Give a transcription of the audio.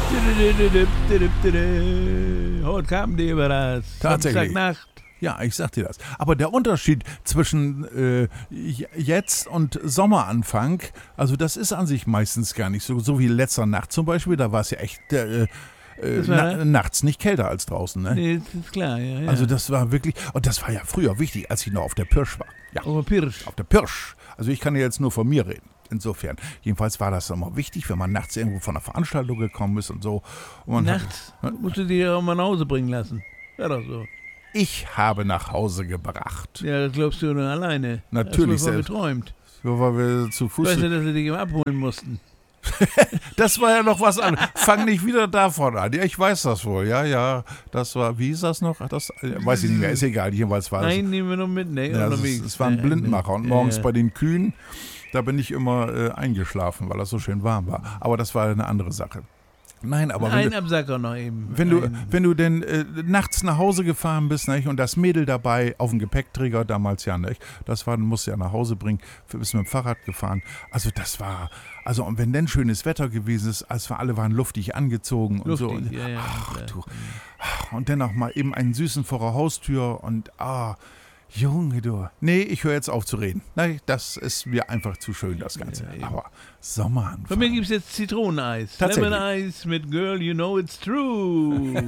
Heute kam die über das. Tatsächlich. Samstagnacht. Ja, ich sag dir das. Aber der Unterschied zwischen jetzt und Sommeranfang, also das ist an sich meistens gar nicht so wie letzter Nacht zum Beispiel, da war es ja echt nachts nicht kälter als draußen. Ne? Nee, das ist klar, ja. Also das war wirklich, und das war ja früher wichtig, als ich noch auf der Pirsch war. Ja, Oh, Pirsch. auf der Pirsch. Also ich kann ja jetzt nur von mir reden. Insofern. Jedenfalls war das immer wichtig, wenn man nachts irgendwo von einer Veranstaltung gekommen ist und so. Und man Nachts musst du die ja auch mal nach Hause bringen lassen. Ja, doch so. Ich habe nach Hause gebracht. Ja, das glaubst du nur alleine. Natürlich Hast du selbst. geträumt. So, weil wir zu Fuß. Weißt du, dass sie dich immer abholen mussten? Das war ja noch was anderes. Fang nicht wieder davon an. Ja, ich weiß das wohl. Ja, das war, wie hieß das noch? Das weiß ich nicht mehr. Ist egal. Jedenfalls war Nein, nehmen wir noch mit, ne? ja, Unterwegs. es war ein Blindmacher. Und Ja, morgens ja. bei den Kühen, da bin ich immer eingeschlafen, weil das so schön warm war. Aber das war eine andere Sache. Nein, aber Ein Absacker noch eben. wenn du denn nachts nach Hause gefahren bist, nicht, und das Mädel dabei auf dem Gepäckträger, damals ja nicht, das war, musst du ja nach Hause bringen, bist mit dem Fahrrad gefahren. Also das war, und wenn denn schönes Wetter gewesen ist, alle waren luftig angezogen und so. Und, ja. ach klar. du, und dann auch mal eben einen Süßen vor der Haustür und Junge, du. Nee, ich höre jetzt auf zu reden. Nein, das ist mir einfach zu schön, das Ganze. Ja, eben. Aber Sommeranfang. Von mir gibt es jetzt Zitroneneis. Tatsächlich. Lemon Eis mit Girl, you know it's true.